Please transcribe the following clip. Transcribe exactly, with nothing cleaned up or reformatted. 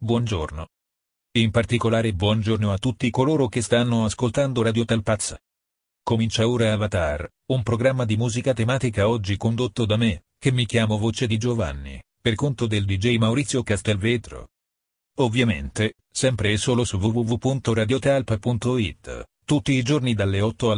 buongiorno. In particolare buongiorno a tutti coloro che stanno ascoltando Radio Talpazza. Comincia ora Avatar, un programma di musica tematica oggi condotto da me, che mi chiamo Voce di Giovanni, per conto del D J Maurizio Castelvetro. Ovviamente, sempre e solo su w w w punto radiotalpa punto it, tutti i giorni dalle otto alle